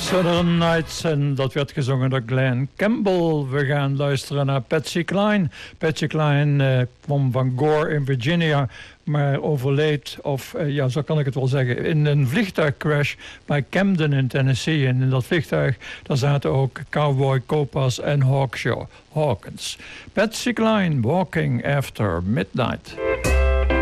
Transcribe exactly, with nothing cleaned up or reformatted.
Southern Nights en dat werd gezongen door Glenn Campbell. We gaan luisteren naar Patsy Cline. Patsy Cline uh, kwam van Gore in Virginia, maar overleed, of uh, ja, zo kan ik het wel zeggen, in een vliegtuigcrash bij Camden in Tennessee. En in dat vliegtuig, daar zaten ook Cowboy Copas en Hawkshaw Hawkins. Patsy Cline, Walking After Midnight.